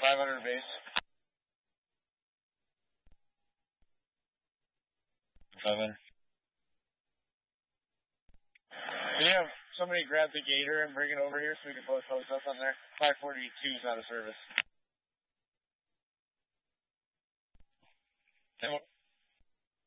500 base. 7. Can you have somebody grab the gator and bring it over here so we can post us on there? 542 is out of service.